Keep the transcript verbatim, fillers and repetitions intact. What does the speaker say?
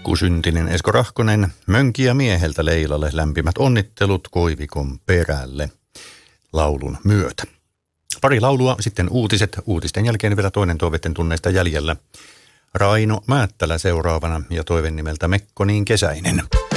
pikkusyntinen Esko Rahkonen Mönkiä mieheltä Leilalle lämpimät onnittelut Koivikon perälle laulun myötä. Pari laulua, sitten uutiset. Uutisten jälkeen vielä toinen toiveiden tunneista jäljellä. Raino Määttälä seuraavana ja toive nimeltä Mekko niin kesäinen.